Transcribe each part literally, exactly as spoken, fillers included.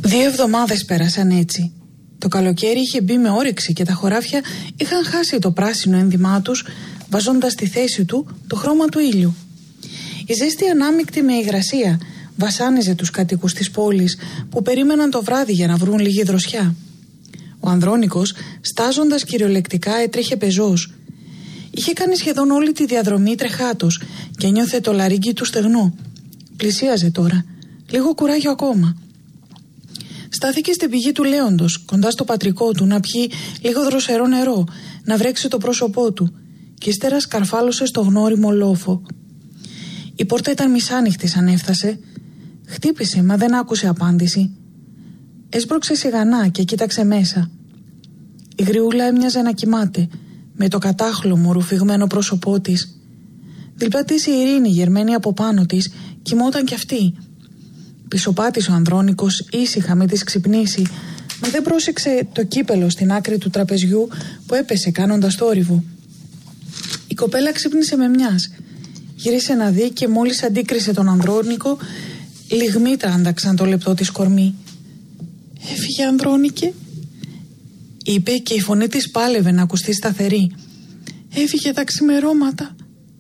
Δύο εβδομάδες πέρασαν έτσι. Το καλοκαίρι είχε μπει με όρεξη και τα χωράφια είχαν χάσει το πράσινο ένδυμά τους, βαζώντας στη θέση του το χρώμα του ήλιου. Η ζέστη ανάμεικτη με υγρασία βασάνιζε τους κατοίκους της πόλης που περίμεναν το βράδυ για να βρουν λίγη δροσιά. Ο Ανδρώνικος, στάζοντας κυριολεκτικά, έτρεχε πεζός. Είχε κάνει σχεδόν όλη τη διαδρομή τρεχάτος και ένιωθε το λαρύγγι του στεγνό. Πλησίαζε τώρα. Λίγο κουράγιο ακόμα. Στάθηκε στην πηγή του Λέοντος, κοντά στο πατρικό του, να πιει λίγο δροσερό νερό, να βρέξει το πρόσωπό του, και ύστερα σκαρφάλωσε στο γνώριμο λόφο. Η πόρτα ήταν μισάνυχτη σαν έφτασε. Χτύπησε, μα δεν άκουσε απάντηση. Έσπρωξε σιγανά και κοίταξε μέσα. Η γριούλα έμοιαζε να κοιμάται, με το κατάχλωμο ρουφηγμένο πρόσωπό της. Δίπλα της η Ειρήνη, γερμένη από πάνω της, κοιμόταν κι αυτή. Πισωπάτησε ο Ανδρώνικος ήσυχα με της ξυπνήσει, μα δεν πρόσεξε το κύπελο στην άκρη του τραπεζιού που έπεσε κάνοντας θόρυβο. Η κοπέλα ξύπνησε με μιας. Γύρισε να δει και μόλις αντίκρισε τον Ανδρώνικο, λιγμοί τράνταξαν το λεπτό της κορμί. «Έφυγε, Ανδρώνικε», είπε, και η φωνή της πάλευε να ακουστεί σταθερή. «Έφυγε τα ξημερώματα».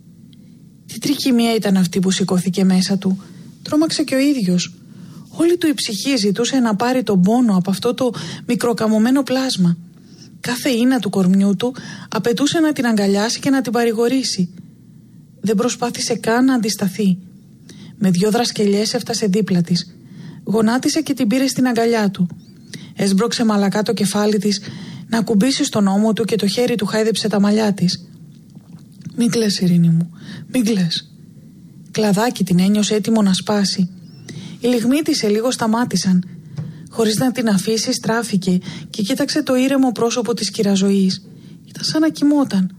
Τι τρικυμία ήταν αυτή που σηκώθηκε μέσα του. Τρόμαξε και ο ίδιος. Όλη του η ψυχή ζητούσε να πάρει τον πόνο από αυτό το μικροκαμωμένο πλάσμα. Κάθε ίνα του κορμιού του απαιτούσε να την αγκαλιάσει και να την παρηγορήσει. Δεν προσπάθησε καν να αντισταθεί. Με δυο δρασκελιές έφτασε δίπλα της. Γονάτισε και την πήρε στην αγκαλιά του. Έσμπρωξε μαλακά το κεφάλι της να κουμπίσει στον ώμο του και το χέρι του χάιδεψε τα μαλλιά της. «Μην κλαις, Ειρήνη μου, μην κλαις». Κλαδάκι την ένιωσε έτοιμο να σπάσει. Οι λιγμοί της σε λίγο σταμάτησαν. Χωρίς να την αφήσει στράφηκε και κοίταξε το ήρεμο πρόσωπο της κυραζωής. Ήταν σαν να κοιμόταν.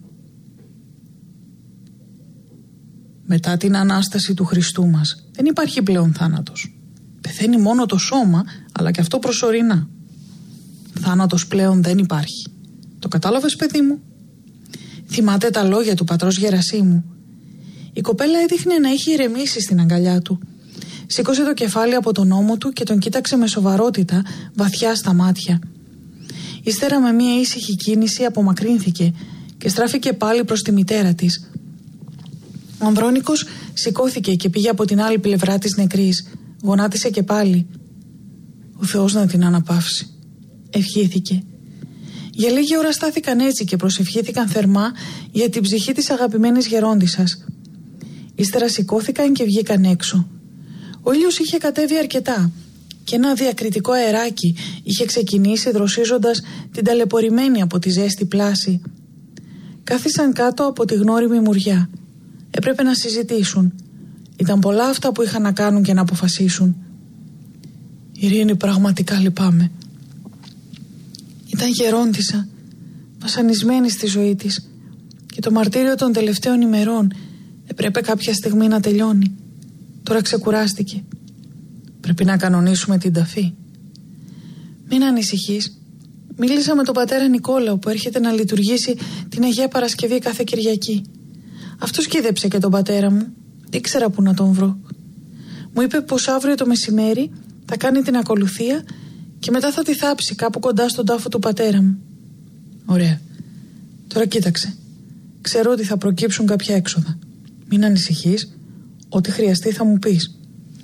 Μετά την Ανάσταση του Χριστού μας δεν υπάρχει πλέον θάνατος. Πεθαίνει μόνο το σώμα, αλλά και αυτό προσωρινά. Θάνατος πλέον δεν υπάρχει. Το κατάλαβες, παιδί μου? Θυμάται τα λόγια του πατρός Γερασίμου. Η κοπέλα έδειχνε να έχει ηρεμήσει στην αγκαλιά του. Σήκωσε το κεφάλι από τον ώμο του και τον κοίταξε με σοβαρότητα, βαθιά στα μάτια. Ύστερα με μία ήσυχη κίνηση απομακρύνθηκε και στράφηκε πάλι προς τη μητέρα της. Ο Ανδρώνικος σηκώθηκε και πήγε από την άλλη πλευρά της νεκρής. Γονάτισε και πάλι. «Ο Θεός να την αναπαύσει», ευχήθηκε. Για λίγη ώρα στάθηκαν έτσι και προσευχήθηκαν θερμά για την ψυχή της αγαπημένης γερόντισσας. Ύστερα σηκώθηκαν και βγήκαν έξω. Ο ήλιος είχε κατέβει αρκετά και ένα διακριτικό αεράκι είχε ξεκινήσει δροσίζοντας την ταλαιπωρημένη από τη ζέστη πλάση. Κάθισαν κάτω από τη γνώριμη μουριά. Έπρεπε να συζητήσουν. Ήταν πολλά αυτά που είχαν να κάνουν και να αποφασίσουν. «Ειρήνη, πραγματικά λυπάμαι». Ήταν γερόντισσα, βασανισμένη στη ζωή της, και το μαρτύριο των τελευταίων ημερών έπρεπε κάποια στιγμή να τελειώνει. Τώρα ξεκουράστηκε. Πρέπει να κανονίσουμε την ταφή. «Μην ανησυχείς. Μίλησα με τον πατέρα Νικόλαο που έρχεται να λειτουργήσει την Αγία Παρασκευή κάθε Κυριακή. Αυτός κοίδεψε και τον πατέρα μου. Ήξερα που να τον βρω. Μου είπε πως αύριο το μεσημέρι θα κάνει την ακολουθία και μετά θα τη θάψει κάπου κοντά στον τάφο του πατέρα μου». «Ωραία. Τώρα κοίταξε. Ξέρω ότι θα προκύψουν κάποια έξοδα. Μην ανησυχείς. Ό,τι χρειαστεί θα μου πεις».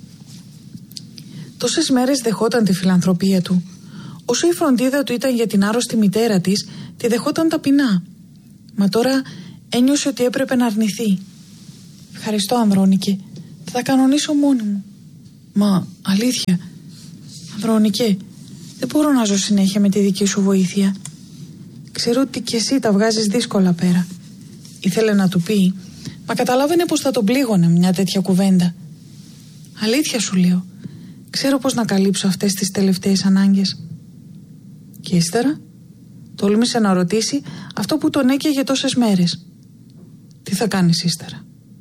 Τόσες μέρες δεχόταν τη φιλανθρωπία του. Όσο η φροντίδα του ήταν για την άρρωστη μητέρα της, τη δεχόταν ταπεινά. Μα τώρα ένιωσε ότι έπρεπε να αρνηθεί. «Ευχαριστώ, Ανδρώνικε. Θα τα κανονίσω μόνη μου». «Μα αλήθεια, Ανδρώνικε, δεν μπορώ να ζω συνέχεια με τη δική σου βοήθεια. Ξέρω ότι κι εσύ τα βγάζεις δύσκολα πέρα». Ήθελε να του πει, μα καταλάβαινε πως θα τον πλήγωνε μια τέτοια κουβέντα. «Αλήθεια σου λέω. Ξέρω πως να καλύψω αυτές τις τελευταίες ανάγκες». Και ύστερα τόλμησε να ρωτήσει αυτό που τον έκαιγε τόσες μέρες. «Τι θα κάνεις ύστερα?»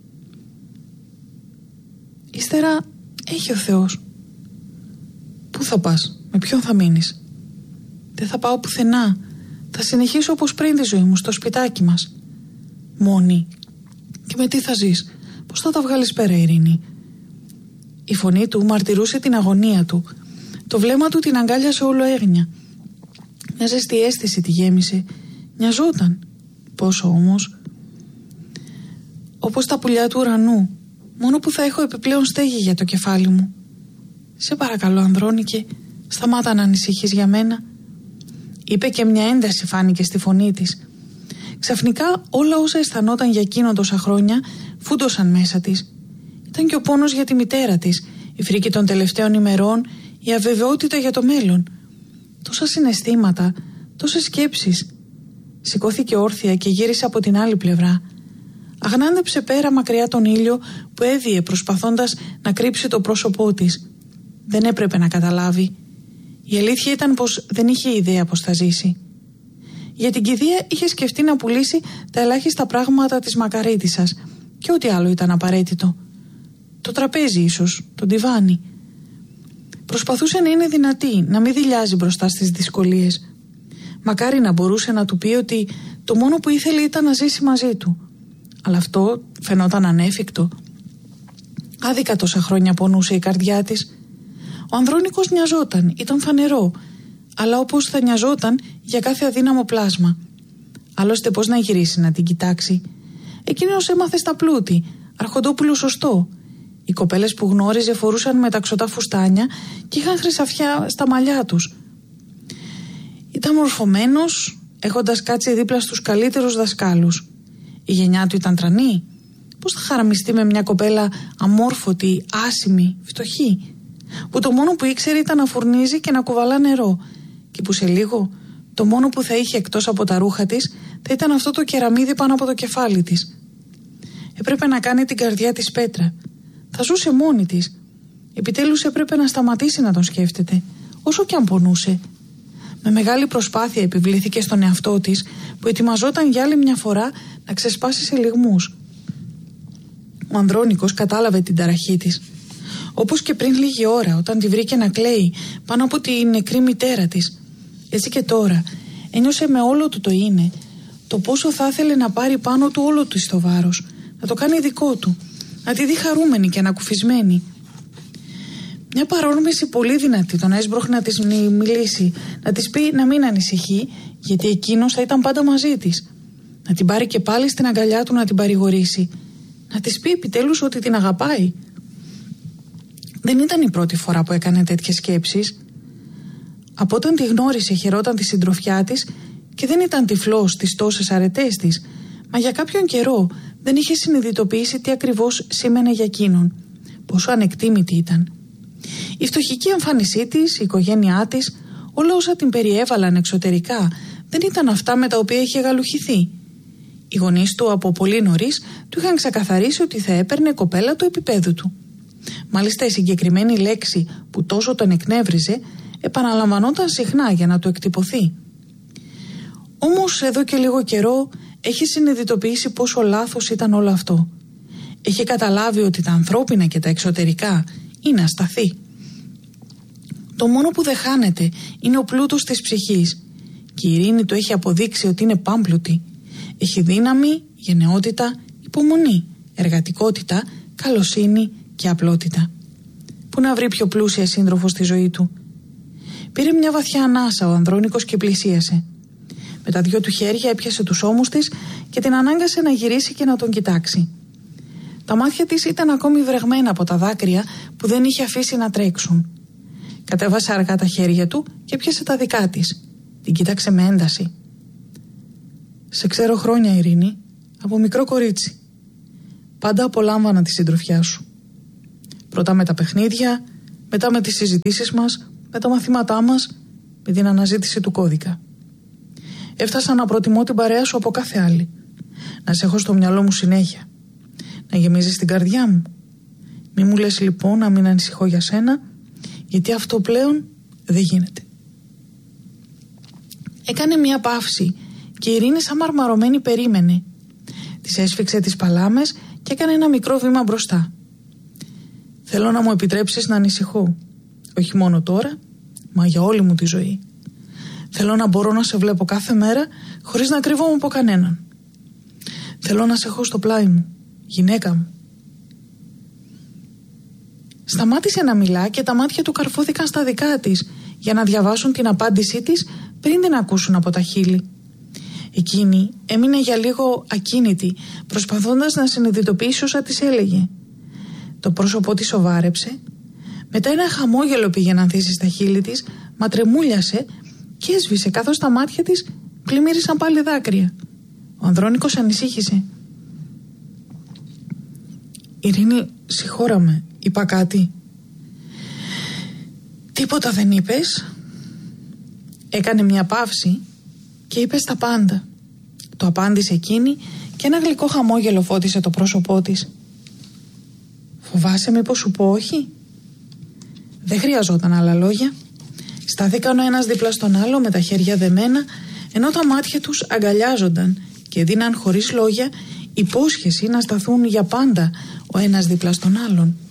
«Ύστερα έχει ο Θεός». «Πού θα πας, με ποιον θα μείνεις?» «Δεν θα πάω πουθενά. Θα συνεχίσω όπως πριν τη ζωή μου, στο σπιτάκι μας». «Μόνη? Και με τι θα ζεις? Πώς θα τα βγάλεις πέρα, Ειρήνη?» Η φωνή του μαρτυρούσε την αγωνία του. Το βλέμμα του την αγκάλιασε όλο έγνοια. Μια ζεστή αίσθηση τη γέμισε. Νοιαζόταν. Πόσο όμως? Όπως τα πουλιά του ουρανού, μόνο που θα έχω επιπλέον στέγη για το κεφάλι μου. Σε παρακαλώ, Ανδρώνικε, σταμάτα να ανησυχείς για μένα, είπε, και μια ένταση φάνηκε στη φωνή της. Ξαφνικά όλα όσα αισθανόταν για εκείνο τόσα χρόνια φούντωσαν μέσα της. Ήταν και ο πόνος για τη μητέρα της, η φρίκη των τελευταίων ημερών, η αβεβαιότητα για το μέλλον. Τόσα συναισθήματα, τόσες σκέψεις. Σηκώθηκε όρθια και γύρισε από την άλλη πλευρά. Αγνάντεψε πέρα μακριά τον ήλιο που έδιε προσπαθώντας να κρύψει το πρόσωπό της. Δεν έπρεπε να καταλάβει. Η αλήθεια ήταν πως δεν είχε ιδέα πως θα ζήσει. Για την κηδεία είχε σκεφτεί να πουλήσει τα ελάχιστα πράγματα της μακαρίτισσας και ό,τι άλλο ήταν απαραίτητο. Το τραπέζι ίσως, το ντιβάνι. Προσπαθούσε να είναι δυνατή, να μην δειλιάζει μπροστά στις δυσκολίες. Μακάρι να μπορούσε να του πει ότι το μόνο που ήθελε ήταν να ζήσει μαζί του. Αλλά αυτό φαινόταν ανέφικτο. Άδικα τόσα χρόνια πονούσε η καρδιά της. Ο Ανδρώνικος νοιαζόταν, ήταν φανερό, αλλά όπως θα νοιαζόταν για κάθε αδύναμο πλάσμα. Άλλωστε πώς να γυρίσει να την κοιτάξει? Εκείνος έμαθε στα πλούτη, αρχοντόπουλο σωστό. Οι κοπέλες που γνώριζε φορούσαν μεταξωτά φουστάνια και είχαν χρυσαφιά στα μαλλιά τους. Ήταν μορφωμένος, έχοντας κάτσει δίπλα στους καλύτερους δασκάλους. Η γενιά του ήταν τρανή. Πώς θα χαραμιστεί με μια κοπέλα αμόρφωτη, άσημη, φτωχή, που το μόνο που ήξερε ήταν να φουρνίζει και να κουβαλά νερό, και που σε λίγο το μόνο που θα είχε εκτός από τα ρούχα της θα ήταν αυτό το κεραμίδι πάνω από το κεφάλι της. Έπρεπε να κάνει την καρδιά της πέτρα. Θα ζούσε μόνη της. Επιτέλους έπρεπε να σταματήσει να τον σκέφτεται, όσο κι αν πονούσε. Με μεγάλη προσπάθεια επιβλήθηκε στον εαυτό της, που ετοιμαζόταν για άλλη μια φορά να ξεσπάσει σε λυγμούς. Ο Ανδρώνικος κατάλαβε την ταραχή της. Όπως και πριν λίγη ώρα, όταν τη βρήκε να κλαίει πάνω από τη νεκρή μητέρα της. Έτσι και τώρα ένιωσε με όλο του το είναι το πόσο θα ήθελε να πάρει πάνω του όλο του το βάρος, να το κάνει δικό του, να τη δει χαρούμενη και ανακουφισμένη. Μια παρόρμηση πολύ δυνατή τον έσπροχνε να της μιλήσει, να της πει να μην ανησυχεί, γιατί εκείνος θα ήταν πάντα μαζί της. Να την πάρει και πάλι στην αγκαλιά του, να την παρηγορήσει, να της πει επιτέλους ότι την αγαπάει. Δεν ήταν η πρώτη φορά που έκανε τέτοιες σκέψεις. Από όταν τη γνώρισε χαιρόταν τη συντροφιά της και δεν ήταν τυφλός στις τόσες αρετές της, μα για κάποιον καιρό δεν είχε συνειδητοποιήσει τι ακριβώς σήμαινε για εκείνον, πόσο ανεκτήμητη ήταν. Η φτωχική εμφάνισή της, η οικογένειά της, όλα όσα την περιέβαλαν εξωτερικά, δεν ήταν αυτά με τα οποία είχε γαλουχηθεί. Οι γονείς του από πολύ νωρίς του είχαν ξεκαθαρίσει ότι θα έπαιρνε κοπέλα του επίπεδου του. Μάλιστα η συγκεκριμένη λέξη που τόσο τον εκνεύριζε επαναλαμβανόταν συχνά για να του εκτυπωθεί. Όμως εδώ και λίγο καιρό έχει συνειδητοποιήσει πόσο λάθος ήταν όλο αυτό. Έχει καταλάβει ότι τα ανθρώπινα και τα εξωτερικά είναι ασταθή. Το μόνο που δεν χάνεται είναι ο πλούτος της ψυχής, και η ειρήνη του έχει αποδείξει ότι είναι πάμπλουτη. Έχει δύναμη, γενναιότητα, υπομονή, εργατικότητα, καλοσύνη και απλότητα. Πού να βρει πιο πλούσια σύντροφο στη ζωή του? Πήρε μια βαθιά ανάσα ο Ανδρώνικος και πλησίασε. Με τα δυο του χέρια έπιασε τους ώμους της και την ανάγκασε να γυρίσει και να τον κοιτάξει. Τα μάτια της ήταν ακόμη βρεγμένα από τα δάκρυα που δεν είχε αφήσει να τρέξουν. Κατέβασε αργά τα χέρια του και πιάσε τα δικά της. Την κοίταξε με ένταση. «Σε ξέρω χρόνια, Ειρήνη, από μικρό κορίτσι. Πάντα απολάμβανα τη συντροφιά σου. Πρώτα με τα παιχνίδια, μετά με τις συζητήσεις μας, με τα μαθήματά μας, με την αναζήτηση του κώδικα. Έφτασα να προτιμώ την παρέα σου από κάθε άλλη. Να σε έχω στο μυαλό μου συνέχεια. Να γεμίζεις την καρδιά μου. Μη μου λες λοιπόν να μην ανησυχώ για σένα, γιατί αυτό πλέον δεν γίνεται». Έκανε μια παύση και η Ειρήνη σαν μαρμαρωμένη περίμενε. Της έσφιξε τις παλάμες και έκανε ένα μικρό βήμα μπροστά. «Θέλω να μου επιτρέψεις να ανησυχώ. Όχι μόνο τώρα, μα για όλη μου τη ζωή. Θέλω να μπορώ να σε βλέπω κάθε μέρα χωρίς να κρύβομαι από κανέναν. Θέλω να σε έχω στο πλάι μου, γυναίκα μου». Σταμάτησε να μιλά και τα μάτια του καρφώθηκαν στα δικά της για να διαβάσουν την απάντησή της πριν την ακούσουν από τα χείλη. Εκείνη έμεινε για λίγο ακίνητη, προσπαθώντας να συνειδητοποιήσει όσα της έλεγε. Το πρόσωπό της σοβάρεψε, μετά ένα χαμόγελο πήγε να ανθίσει στα χείλη της, μα τρεμούλιασε και έσβησε καθώς τα μάτια της πλημμύρισαν πάλι δάκρυα. Ο Ανδρώνικος ανησύχησε. «Ειρήνη, συγχώρα με, είπα κάτι?» «Τίποτα δεν είπες?» Έκανε μια παύση και είπε τα πάντα. Το απάντησε εκείνη και ένα γλυκό χαμόγελο φώτισε το πρόσωπό της. «Φοβάσαι μήπως σου πω όχι?» Δεν χρειαζόταν άλλα λόγια. Στάθηκαν ο ένας δίπλα στον άλλο με τα χέρια δεμένα, ενώ τα μάτια τους αγκαλιάζονταν και δίναν χωρίς λόγια υπόσχεση να σταθούν για πάντα ο ένας δίπλα στον άλλον.